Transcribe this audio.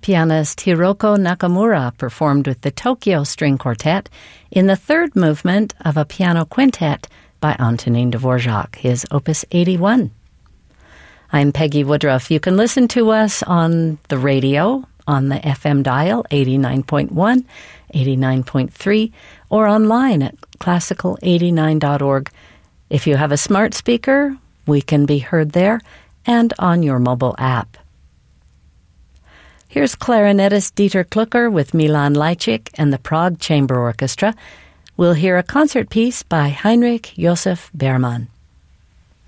Pianist Hiroko Nakamura performed with the Tokyo String Quartet in the third movement of a piano quintet by Antonin Dvorak, his Opus 81. I'm Peggy Woodruff. You can listen to us on the radio, on the FM dial, 89.1, 89.3, or online at classical89.org. If you have a smart speaker, we can be heard there and on your mobile app. Here's clarinetist Dieter Klucker with Milan Lajcik and the Prague Chamber Orchestra. We'll hear a concert piece by Heinrich Josef Beermann.